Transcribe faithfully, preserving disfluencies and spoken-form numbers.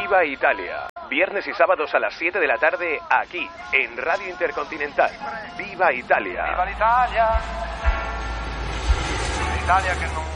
Viva Italia. Viernes y sábados a las siete de la tarde, aquí, en Radio Intercontinental. Viva Italia. Viva l'Italia. L'Italia che non